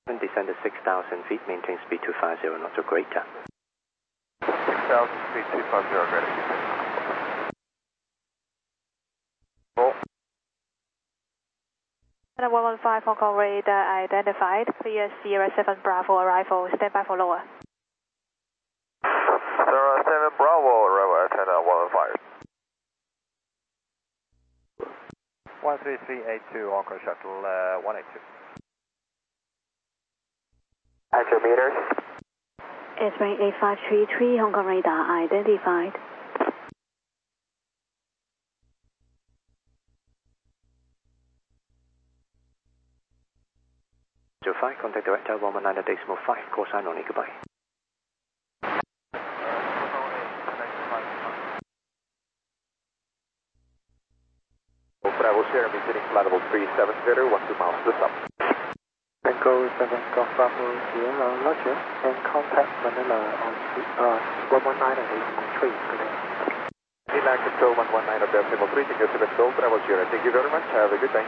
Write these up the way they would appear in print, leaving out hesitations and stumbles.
Descend to 6,000 feet, maintain speed 250 knots or greater. 6,000 feet, 250 greater. Roll. 115 Hong Kong radar identified. Clear Sierra 7 Bravo arrival. Stand by for lower. Sierra 7 Bravo arrival antenna 115. 13382 Hong Kong Shuttle 182. At your meters. S-Ring 8533 Hong Kong radar identified. To 5, contact director 119.5, call sign only, goodbye. Bravo Sierra, beginning flight level 370, 12 miles to the south. Tango 7 Golf Bravo Sierra, Roger, and contact Manila on 119 and 3. Inland control 119 of decimal 3, take your control, Bravo Sierra. Thank you very much, have a good day.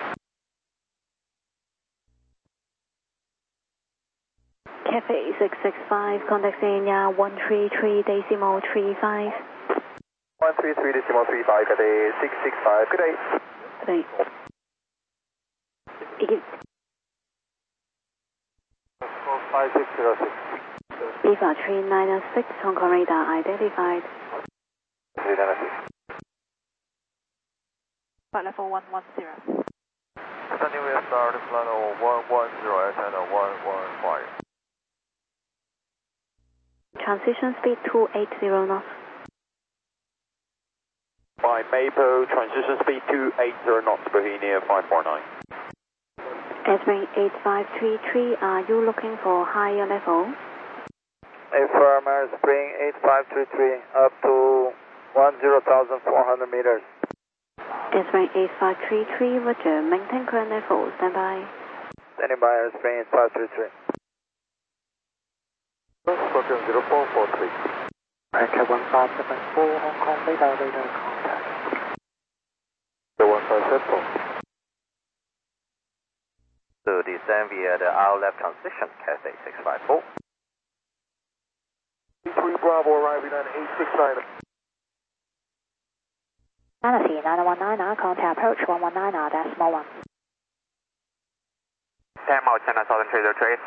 Cafe 665, contact Sierra 133.35. 133.35, Cathay 665, good day. Right. Call 5606. Viva 396 Hong Kong radar identified. 396. Flight level 110. Standing with start, flight level 110, antenna 115. Transition speed 280 knots. By Maple, transition speed 280 knots, Bohemia 549. S-Ring 8533, are you looking for higher level? Affirmative Spring 8533 up to 10,400 meters. S-Ring 8533, Roger, maintain current level, stand by. Standing by Spring 8533. Scorpion 0443. Cat 1574 Hong Kong radar contact. 1574. To descend via the R left transition, Cathay 654. 3 Bravo arriving on 869. Manatee 919, contact approach 119, decimal 1. 10 miles, China Southern Trader Trade.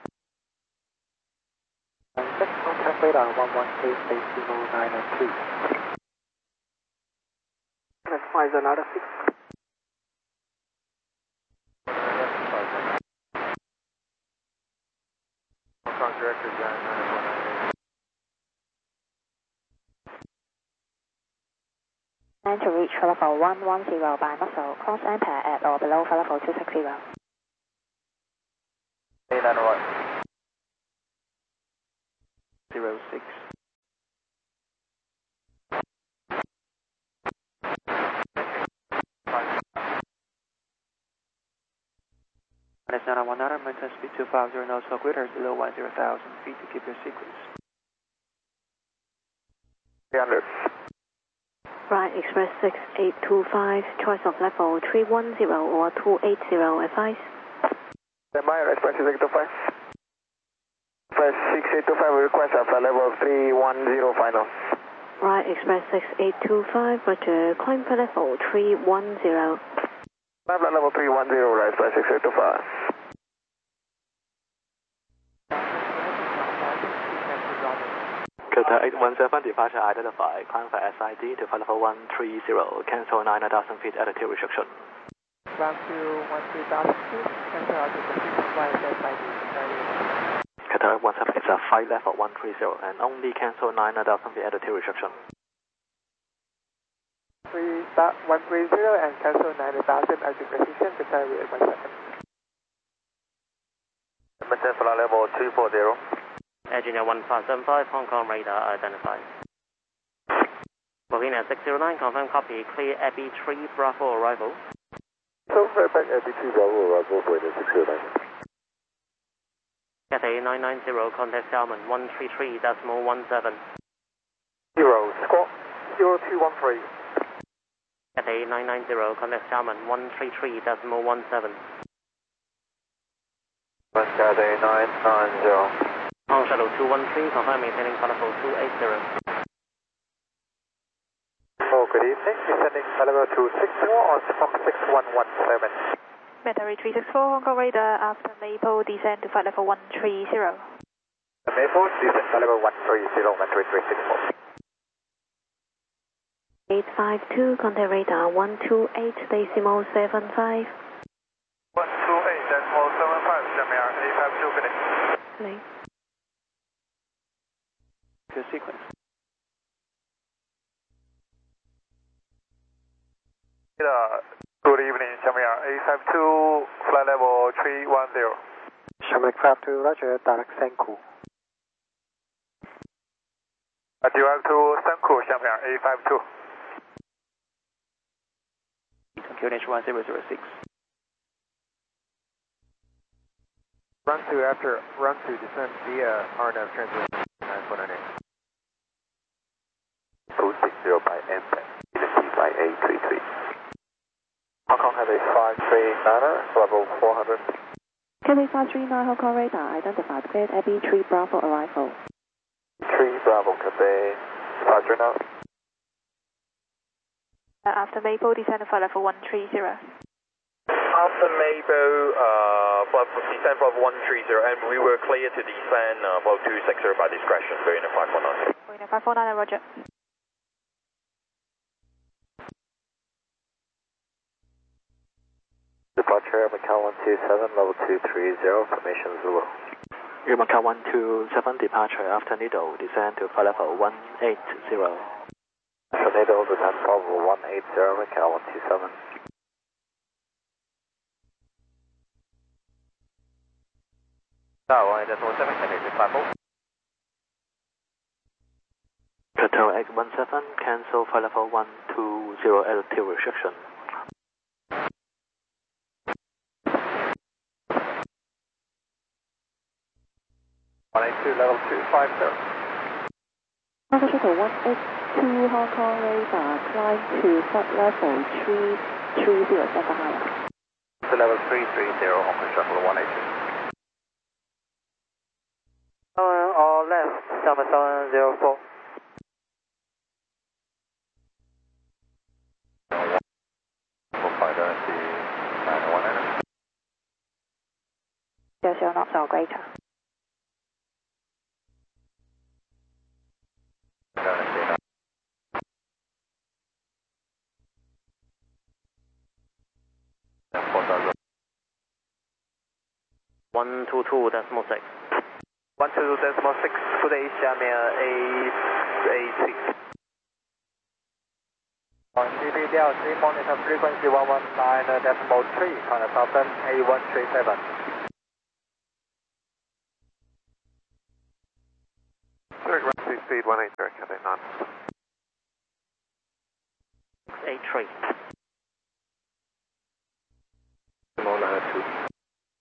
Contact radar 118.09 That's 5 another 6. Director John 919. And to reach level 110 by muscle, cross ampere at or below level 260. 891. 06. It's not a 100, maintain speed 250 knots or greater, below 10,000 feet to keep your sequence. 300. Right, Express 6825, choice of level 310 or 280, advice. Stand by, Express 6825. Express 6825, we request a flight level 310 final. Right, Express 6825, Roger, climb for level 310. Flight level 310, right, Express 6825. Qatar 817 departure identified, climb for SID to flight level 130, cancel 9,000 feet altitude restriction. Ground to 13,000 feet, cancel altitude restriction by SID. Qatar 817 is a flight level 130 and only cancel 9,000 feet altitude restriction. 130 and cancel 90,000 altitude restriction, Qatar 817. Maintain flight level 240. Engineer 1575, Hong Kong radar identified. Bohemia 609, confirm copy, clear Abbey 3 Bravo arrival. So, right back Abbey 3 Bravo arrival, Bohemia 609. Cathay 990, contact Salmon 133.17. 0, squawk 0213. Cathay 990, contact Salmon 133.17. Cathay 990. On shuttle 213, confirm maintaining flight level 280. Oh, good evening. Descending flight level 260 on Fox 6117. Battery 364, Hong Kong radar after Maple, descend to flight level 130. Maple, descend flight level 130, Battery 364. 852, contact radar 128.75. 128.75, 下面852 connect. Late. Good sequence. Good evening, Xiaomi 852, flight level 310. Xiaomi Craft 2, Roger, direct Senku. Direct to Senku, Xiaomi 852. QNH 1006. Run to descend via RNAV transmission 9498. 260 by MPEG, unity by A33. Hong Kong Heavy 539er, level 400. Cathay 539, Hong Kong radar, identified cleared Abbey 3 Bravo arrival. 3 Bravo, Cathay 539. After Maple, descend to flight level 130. After Maple, descend from 130, and we were clear to descend about 260 by discretion, going to 549. Going to 549, Roger. Departure Macau 127, level 230, formation Zulu. Macau 127, departure after Nido, descend to flight level 180. Tornado descent level 180, Macau 127. Tower 817, can you fly full? Qatar X17, cancel flight level 120 altitude restriction. 182, level 250. Alpha Shuttle 182, Hong Kong radar, climb to flight level 330, Santa Higher. To level 330, Hong Kong Shuttle 182. All left, 7704. Fighter to 919. 0 knots or greater. One two two decimal six. 122.6, good day, 下面 A6. On DBDL3, monitor frequency 119.3, contact southern A137. Direct speed 180, Cathay 9. 83.